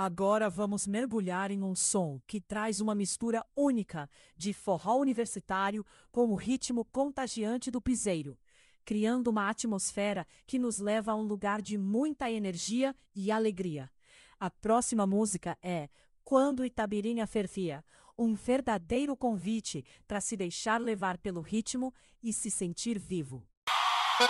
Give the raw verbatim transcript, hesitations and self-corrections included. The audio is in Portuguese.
Agora vamos mergulhar em um som que traz uma mistura única de forró universitário com o ritmo contagiante do piseiro, criando uma atmosfera que nos leva a um lugar de muita energia e alegria. A próxima música é Quando Itabirinha Fervia, um verdadeiro convite para se deixar levar pelo ritmo e se sentir vivo.